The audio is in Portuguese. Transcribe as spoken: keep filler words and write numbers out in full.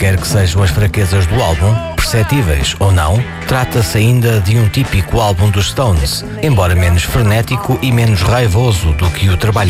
quaisquer que sejam as fraquezas do álbum, perceptíveis ou não, trata-se ainda de um típico álbum dos Stones, embora menos frenético e menos raivoso do que o trabalho